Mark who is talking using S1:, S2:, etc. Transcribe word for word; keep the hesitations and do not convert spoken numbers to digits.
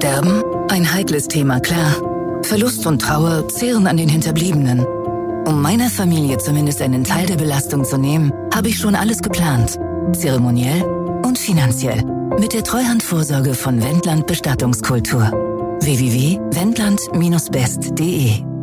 S1: Sterben? Ein heikles Thema, klar. Verlust und Trauer zehren an den Hinterbliebenen. Um meiner Familie zumindest einen Teil der Belastung zu nehmen, habe ich schon alles geplant. Zeremoniell und finanziell. Mit der Treuhandvorsorge von Wendland Bestattungskultur. w w w punkt wendland Bindestrich best punkt de